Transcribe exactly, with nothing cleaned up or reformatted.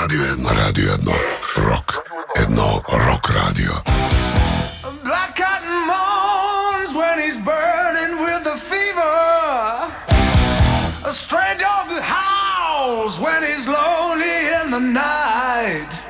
Radio jedno, Radio jedno, rock, jedno rock radio. Black cotton moans when he's burning with the fever. A stray dog howls when he's lonely in the night.